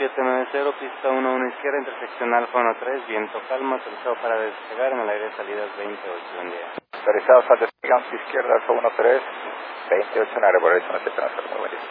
790, pista 11 izquierda, intersección Alfa 13, viento calma, autorizado para despegar en el aire de salidas 28, buen día. Autorizado para despegar izquierda Alfa 13, 28 en aire, por eso no se transfer, muy buen día.